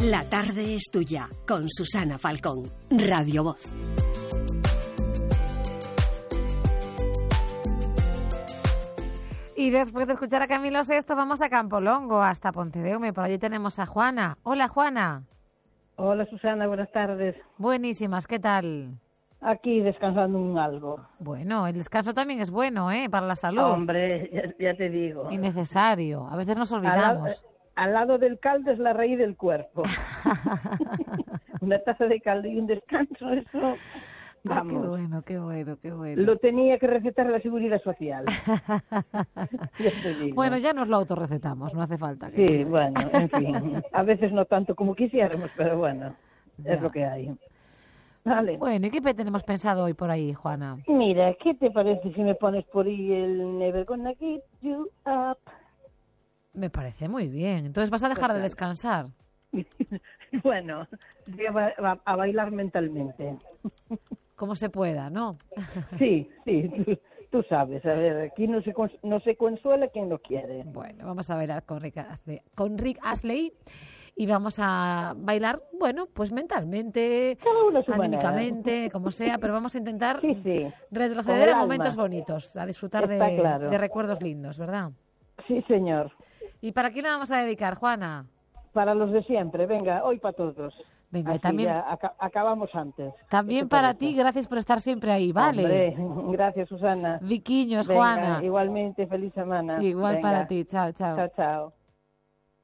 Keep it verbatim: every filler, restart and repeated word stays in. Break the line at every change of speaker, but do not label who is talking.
La tarde es tuya, con Susana Falcón, Radio Voz.
Y después de escuchar a Camilo Sesto, vamos a Campolongo, hasta Pontedeume. Por allí tenemos a Juana. Hola, Juana.
Hola, Susana, buenas tardes.
Buenísimas, ¿qué tal?
Aquí descansando un algo.
Bueno, el descanso también es bueno, ¿eh? Para la salud.
Hombre, ya, ya te digo.
Y necesario. A veces nos olvidamos.
Al, al lado del caldo es la raíz del cuerpo. Una taza de caldo y un descanso, eso...
Ah, qué bueno, qué bueno, qué bueno.
Lo tenía que recetar la Seguridad Social. Ya te digo.
Bueno, ya nos lo autorrecetamos, no hace falta. Que...
Sí, bueno, en fin. A veces no tanto como quisiéramos, pero bueno,
ya.
Es lo que hay. Vale.
Bueno, ¿y qué tenemos pensado hoy por ahí, Juana?
Mira, ¿qué te parece si me pones por ahí el Never Gonna Give You Up?
Me parece muy bien. Entonces, ¿vas a dejar de descansar?
Bueno, voy a, a bailar mentalmente.
Como se pueda, ¿no?
Sí, sí, tú, tú sabes. A ver, aquí no se, no se consuela quien no quiere.
Bueno, vamos a bailar con Rick Astley, con Rick Astley y vamos a bailar, bueno, pues mentalmente, anímicamente, manera. Como sea, pero vamos a intentar
sí, sí.
retroceder a momentos bonitos, a disfrutar de,
claro.
de recuerdos lindos, ¿verdad?
Sí, señor.
¿Y para quién la vamos a dedicar, Juana?
Para los de siempre, venga, hoy para todos.
Venga,
Así
y también
ya ac acabamos antes.
También para ti, gracias por estar siempre ahí, ¿vale?
Hombre, gracias, Susana.
Viquiños,
venga,
Juana.
Igualmente, feliz semana.
Igual
venga.
para ti, chao, chao.
Chao, chao.